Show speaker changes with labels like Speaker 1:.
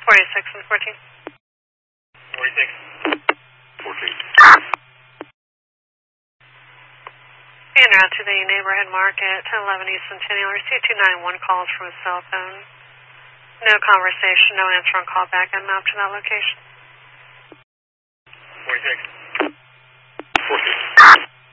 Speaker 1: 46 and 14.
Speaker 2: 46. 14.
Speaker 1: En route to the neighborhood market, 11 East Centennial. Receive 291 calls from a cell phone. No conversation, no answer on call back. I'm up to that location.
Speaker 2: 46.